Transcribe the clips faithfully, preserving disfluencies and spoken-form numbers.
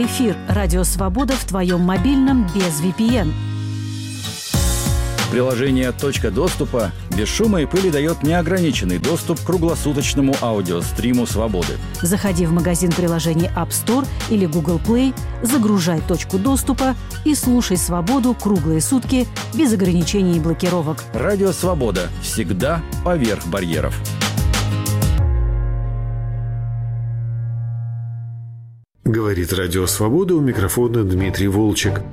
Эфир «Радио Свобода» в твоем мобильном без ви пи эн. Приложение «Точка доступа» без шума и пыли дает неограниченный доступ к круглосуточному аудиостриму «Свободы». Заходи в магазин приложений App Store или Google Play, загружай «Точку доступа» и слушай «Свободу» круглые сутки без ограничений и блокировок. Радио «Свобода» всегда поверх барьеров. Говорит «Радио Свобода», у микрофона Дмитрий Волчек.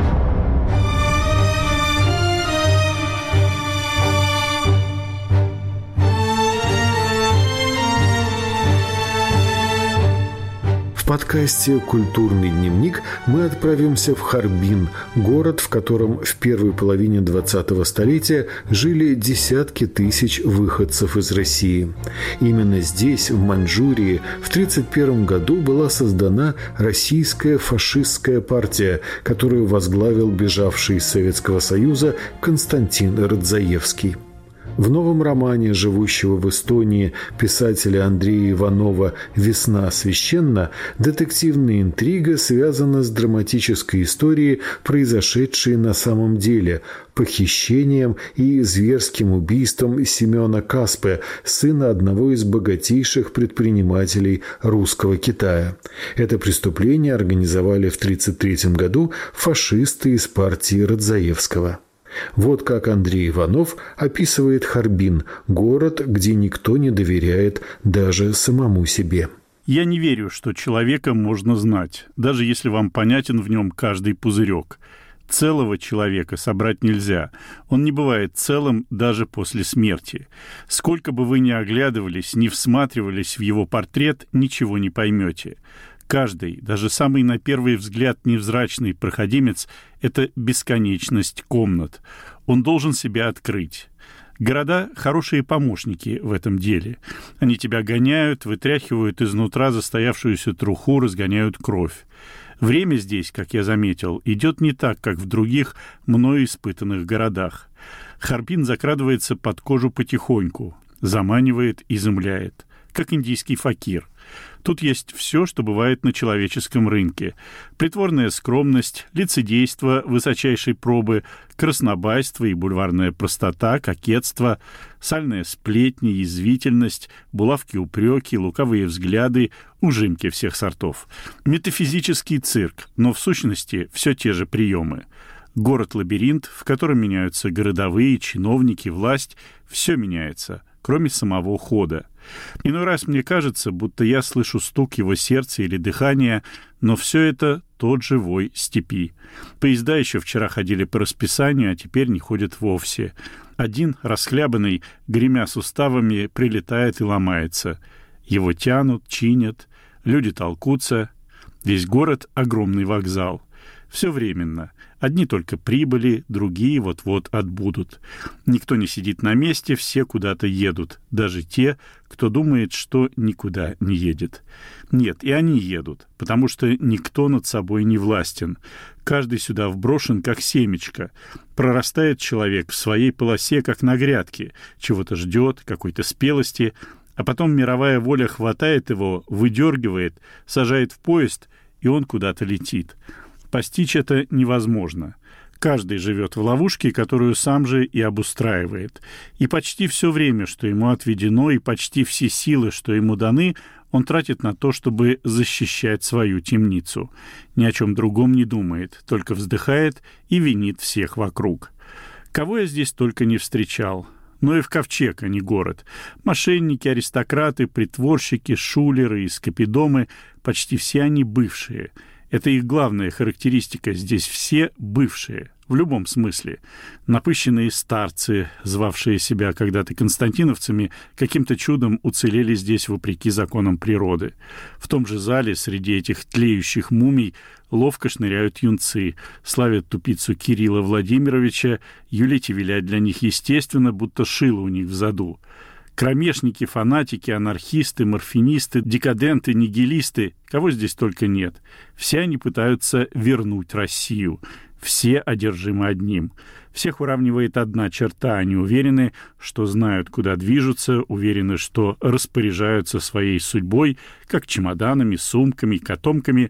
В подкасте «Культурный дневник» мы отправимся в Харбин, город, в котором в первой половине двадцатого столетия жили десятки тысяч выходцев из России. Именно здесь, в Маньчжурии, в тридцать первом году была создана российская фашистская партия, которую возглавил бежавший из Советского Союза Константин Радзаевский. В новом романе живущего в Эстонии писателя Андрея Иванова «Весна священна» детективная интрига связана с драматической историей, произошедшей на самом деле, похищением и зверским убийством Семена Каспе, сына одного из богатейших предпринимателей русского Китая. Это преступление организовали в тридцать третьем году фашисты из партии Радзаевского. Вот как Андрей Иванов описывает Харбин, город, где никто не доверяет даже самому себе. Я не верю, что человека можно знать, даже если вам понятен в нем каждый пузырек. Целого человека собрать нельзя. Он не бывает целым даже после смерти. Сколько бы вы ни оглядывались, ни всматривались в его портрет, ничего не поймете. Каждый, даже самый на первый взгляд невзрачный проходимец — это бесконечность комнат. Он должен себя открыть. Города — хорошие помощники в этом деле. Они тебя гоняют, вытряхивают изнутра застоявшуюся труху, разгоняют кровь. Время здесь, как я заметил, идет не так, как в других мною испытанных городах. Харбин закрадывается под кожу потихоньку, заманивает, изумляет, как индийский факир. Тут есть все, что бывает на человеческом рынке. Притворная скромность, лицедейство высочайшей пробы, краснобайство и бульварная простота, кокетство, сальная сплетня, язвительность, булавки-упреки, лукавые взгляды, ужимки всех сортов. Метафизический цирк, но в сущности все те же приемы. Город-лабиринт, в котором меняются городовые, чиновники, власть, все меняется, кроме самого хода. Иной раз мне кажется, будто я слышу стук его сердца или дыхания, но все это тот же вой степи. Поезда еще вчера ходили по расписанию, а теперь не ходят вовсе. Один, расхлябанный, гремя суставами, прилетает и ломается. Его тянут, чинят, люди толкутся. Весь город — огромный вокзал. Все временно. Одни только прибыли, другие вот-вот отбудут. Никто не сидит на месте, все куда-то едут. Даже те, кто думает, что никуда не едет. Нет, и они едут, потому что никто над собой не властен. Каждый сюда вброшен, как семечко. Прорастает человек в своей полосе, как на грядке. Чего-то ждет, какой-то спелости. А потом мировая воля хватает его, выдергивает, сажает в поезд, и он куда-то летит. Постичь это невозможно. Каждый живет в ловушке, которую сам же и обустраивает. И почти все время, что ему отведено, и почти все силы, что ему даны, он тратит на то, чтобы защищать свою темницу. Ни о чем другом не думает, только вздыхает и винит всех вокруг. Кого я здесь только не встречал. Но и в ковчег, а не город. Мошенники, аристократы, притворщики, шулеры и скопидомы — почти все они бывшие. Это их главная характеристика. Здесь все бывшие, в любом смысле. Напыщенные старцы, звавшие себя когда-то константиновцами, каким-то чудом уцелели здесь вопреки законам природы. В том же зале среди этих тлеющих мумий ловко шныряют юнцы, славят тупицу Кирилла Владимировича, юлить и вилять для них естественно, будто шило у них в заду. Кромешники, фанатики, анархисты, морфинисты, декаденты, нигилисты, кого здесь только нет. Все они пытаются вернуть Россию. Все одержимы одним. Всех уравнивает одна черта. Они уверены, что знают, куда движутся, уверены, что распоряжаются своей судьбой, как чемоданами, сумками, котомками.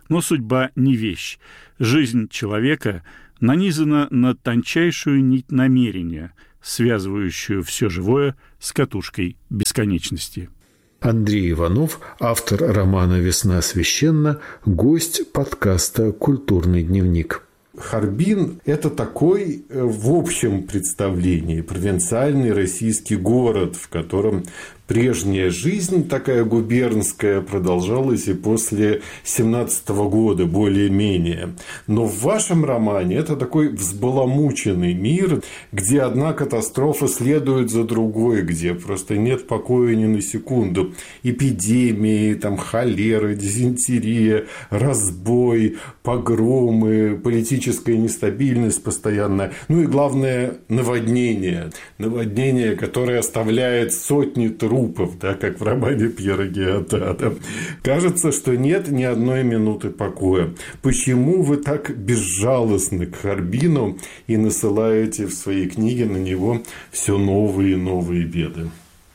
Но судьба не вещь. Жизнь человека нанизана на тончайшую нить намерения, связывающую все живое с катушкой бесконечности. Андрей Иванов, автор романа «Весна священна», гость подкаста «Культурный дневник». Харбин – это такой, в общем представлении, провинциальный российский город, в котором прежняя жизнь такая губернская продолжалась и после семнадцатого года более-менее. Но в вашем романе это такой взбаламученный мир, где одна катастрофа следует за другой, где просто нет покоя ни на секунду. Эпидемии, там, холера, дизентерия, разбой, погромы, политическая нестабильность постоянная. Ну и главное – наводнение. Наводнение, которое оставляет сотни трупов. Да, как в романе Пьера Гиотта. Кажется, что нет ни одной минуты покоя. Почему вы так безжалостны к Харбину и насылаете в своей книге на него все новые и новые беды?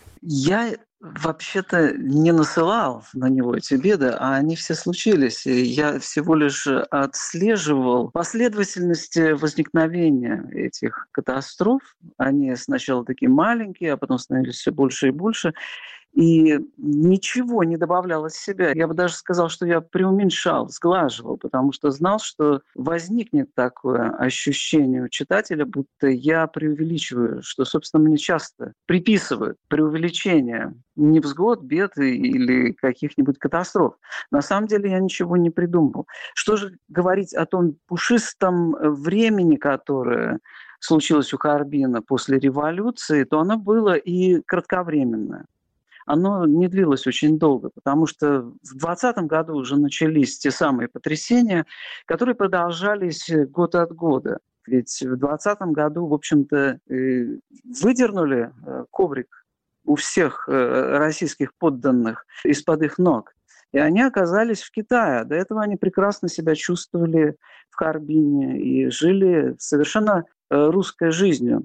Я вообще-то не насылал на него эти беды, а они все случились. И я всего лишь отслеживал последовательность возникновения этих катастроф. Они сначала такие маленькие, а потом становились все больше и больше. И ничего не добавлял от себя. Я бы даже сказал, что я преуменьшал, сглаживал, потому что знал, что возникнет такое ощущение у читателя, будто я преувеличиваю, что, собственно, мне часто приписывают преувеличение невзгод, бед или каких-нибудь катастроф. На самом деле я ничего не придумывал. Что же говорить о том пушистом времени, которое случилось у Харбина после революции, то оно было и кратковременное. Оно не длилось очень долго, потому что в двадцатом году уже начались те самые потрясения, которые продолжались год от года. Ведь в двадцатом году, в общем-то, выдернули коврик у всех российских подданных из-под их ног. И они оказались в Китае. До этого они прекрасно себя чувствовали в Харбине и жили совершенно русской жизнью.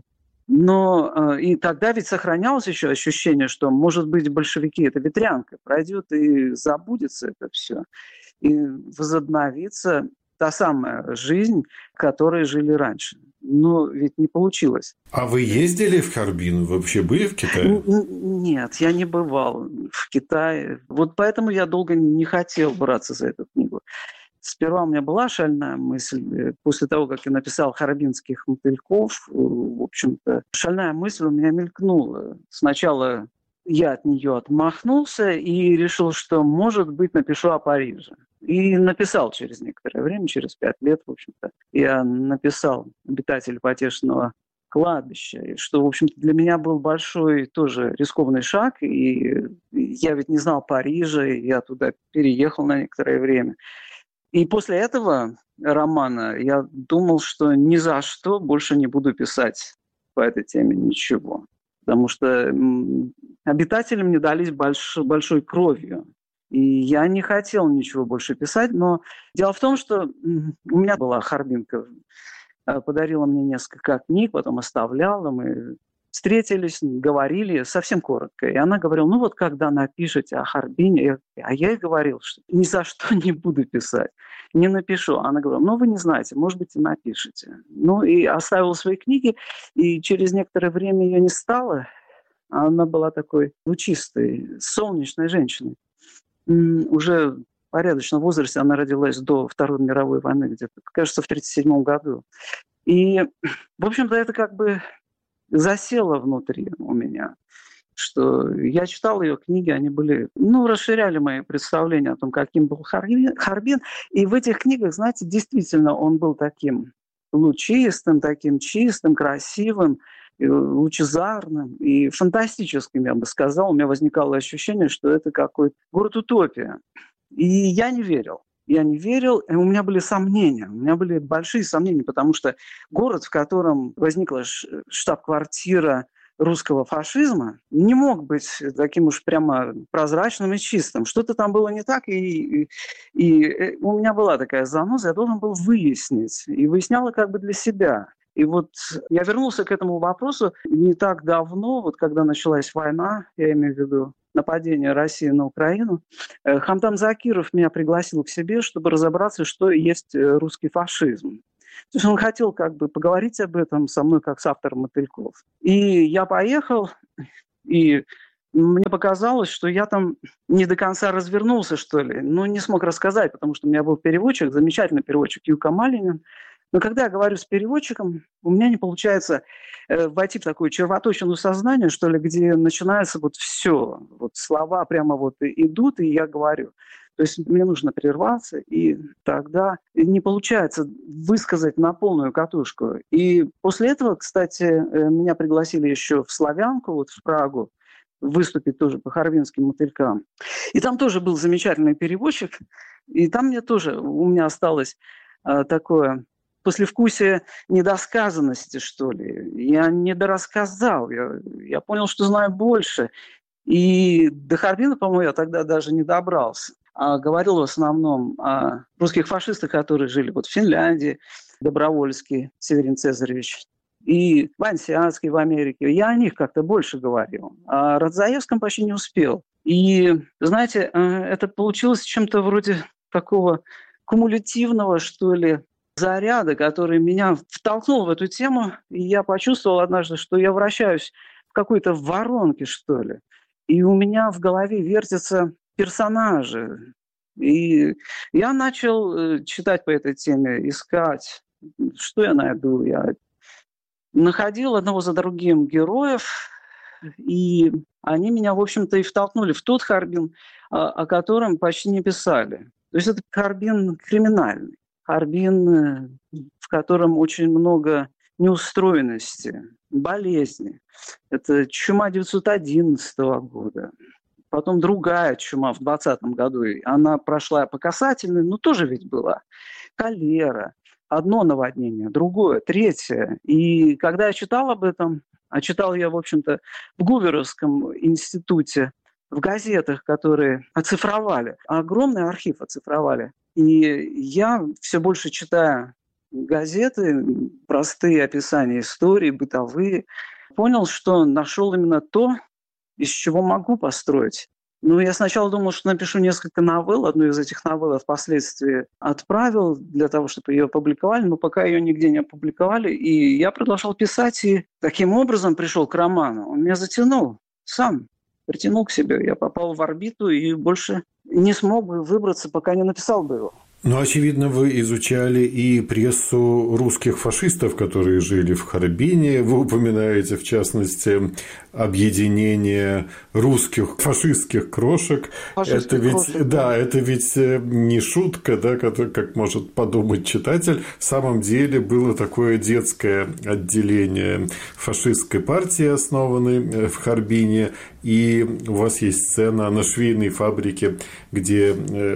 Но и тогда ведь сохранялось еще ощущение, что, может быть, большевики – это ветрянка, пройдет и забудется это все. И возобновится та самая жизнь, которой жили раньше. Но ведь не получилось. А вы ездили в Харбин? Вы вообще были в Китае? Нет, я не бывал в Китае. Вот поэтому я долго не хотел браться за эту книгу. Сперва у меня была шальная мысль, после того, как я написал «Харбинских мотыльков», в общем-то, шальная мысль у меня мелькнула. Сначала я от нее отмахнулся и решил, что, может быть, напишу о Париже. И написал через некоторое время, через пять лет, в общем-то. Я написал «Обитатель потешного кладбища», что, в общем-то, для меня был большой тоже рискованный шаг. И я ведь не знал Парижа, и я туда переехал на некоторое время. И после этого романа я думал, что ни за что больше не буду писать по этой теме ничего. Потому что обитатели мне дались больш, большой кровью. И я не хотел ничего больше писать. Но дело в том, что у меня была Харбинка, подарила мне несколько книг, потом оставляла. Мы встретились, говорили совсем коротко. И она говорила, ну вот когда напишете о Харбине, а я ей говорил, что ни за что не буду писать, не напишу. Она говорила, ну вы не знаете, может быть и напишете. Ну и оставила свои книги, и через некоторое время ее не стало. Она была такой лучистой, солнечной женщиной. Уже в порядочном возрасте, она родилась до Второй мировой войны, где-то, кажется, в тридцать седьмом году. И, в общем-то, это как бы засело внутри у меня, что я читал ее книги, они были, ну, расширяли мои представления о том, каким был Харбин. И в этих книгах, знаете, действительно он был таким лучистым, таким чистым, красивым, лучезарным и фантастическим, я бы сказал. У меня возникало ощущение, что это какой-то город-утопия. И я не верил. Я не верил, и у меня были сомнения. У меня были большие сомнения, потому что город, в котором возникла штаб-квартира русского фашизма, не мог быть таким уж прямо прозрачным и чистым. Что-то там было не так, и, и, и у меня была такая заноза, я должен был выяснить. И выясняла как бы для себя. И вот я вернулся к этому вопросу не так давно, вот когда началась война, я имею в виду нападения России на Украину, Хамдам Закиров меня пригласил к себе, чтобы разобраться, что есть русский фашизм. То есть он хотел как бы поговорить об этом со мной как с автором «Мотыльков». И я поехал, и мне показалось, что я там не до конца развернулся, что ли. Ну, не смог рассказать, потому что у меня был переводчик, замечательный переводчик Юка Малинин. Но когда я говорю с переводчиком, у меня не получается э, войти в такую червоточину сознания, что ли, где начинается вот все. Вот слова прямо вот идут, и я говорю. То есть мне нужно прерваться, и тогда не получается высказать на полную катушку. И после этого, кстати, меня пригласили еще в Славянку, вот в Прагу, выступить тоже по харбинским мотылькам. И там тоже был замечательный переводчик, и там мне тоже, у меня осталось э, такое послевкусие недосказанности, что ли. Я недорассказал, я, я понял, что знаю больше. И до Харбина, по-моему, я тогда даже не добрался. А говорил в основном о русских фашистах, которые жили вот в Финляндии, Добровольский, Северин Цезаревич, и Вансианский в Америке. Я о них как-то больше говорил. А о Радзаевском почти не успел. И, знаете, это получилось чем-то вроде такого кумулятивного, что ли, заряда, который меня втолкнул в эту тему, и я почувствовал однажды, что я вращаюсь в какой-то воронке, что ли. И у меня в голове вертятся персонажи. И я начал читать по этой теме, искать, что я найду. Я находил одного за другим героев, и они меня, в общем-то, и втолкнули в тот Харбин, о котором почти не писали. То есть это Харбин криминальный. Харбин, в котором очень много неустроенности, болезни. Это чума девятьсот одиннадцатого года. Потом другая чума в двадцатом году. Она прошла по касательной, но тоже ведь была. Холера. Одно наводнение, другое, третье. И когда я читал об этом, а читал я, в общем-то, в Гуверовском институте, в газетах, которые оцифровали, огромный архив оцифровали. И я все больше читаю газеты, простые описания истории, бытовые, понял, что нашел именно то, из чего могу построить. Ну, я сначала думал, что напишу несколько новелл. Одну из этих новелл я впоследствии отправил для того, чтобы ее опубликовали, но пока ее нигде не опубликовали. И я продолжал писать, и таким образом пришел к роману. Он меня затянул сам, притянул к себе. Я попал в орбиту и больше не смог бы выбраться, пока не написал бы его. Ну, очевидно, вы изучали и прессу русских фашистов, которые жили в Харбине. Вы упоминаете, в частности, объединение русских фашистских крошек. Фашистских это ведь, крошек. Да, это ведь не шутка, да, как, как может подумать читатель. В самом деле было такое детское отделение фашистской партии, основанной в Харбине. И у вас есть сцена на швейной фабрике, где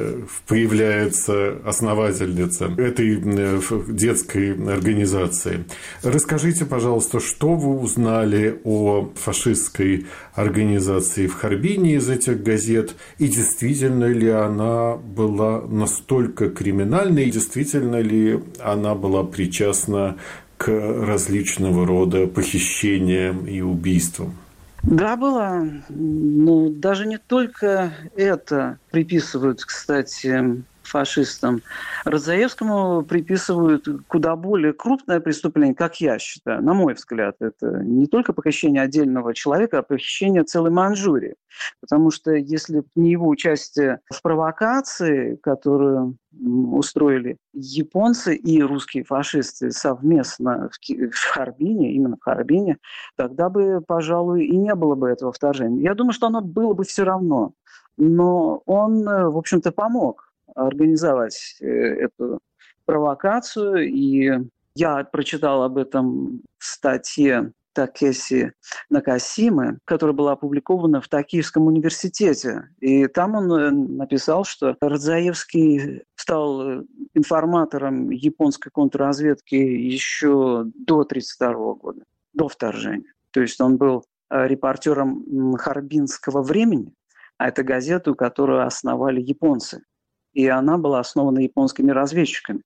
появляется основательница этой детской организации. Расскажите, пожалуйста, что вы узнали о фашистской организации в Харбине из этих газет, и действительно ли она была настолько криминальной, и действительно ли она была причастна к различного рода похищениям и убийствам? Да, была. Ну, даже не только это приписывают, кстати, фашистам. Радзаевскому приписывают куда более крупное преступление, как я считаю, на мой взгляд. Это не только похищение отдельного человека, а похищение целой Манчжурии. Потому что если не его участие в провокации, которую устроили японцы и русские фашисты совместно в Харбине, именно в Харбине, тогда бы, пожалуй, и не было бы этого вторжения. Я думаю, что оно было бы все равно. Но он, в общем-то, помог организовать эту провокацию. И я прочитал об этом в статье Такеси Накасимы, которая была опубликована в Токийском университете. И там он написал, что Радзаевский стал информатором японской контрразведки еще до тридцать второго года, до вторжения. То есть он был репортером Харбинского времени, а это газету, которую основали японцы. И она была основана японскими разведчиками.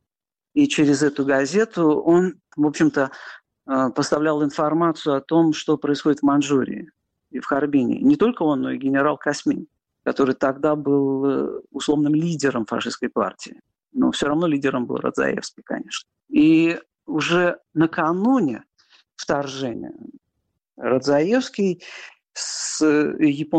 И через эту газету он, в общем-то, поставлял информацию о том, что происходит в Манчжурии. в Харбине. Не только он, но и генерал Космин, который тогда был условным лидером фашистской партии. Но все равно лидером был Радзаевский, конечно. И уже накануне вторжения Радзаевский с японским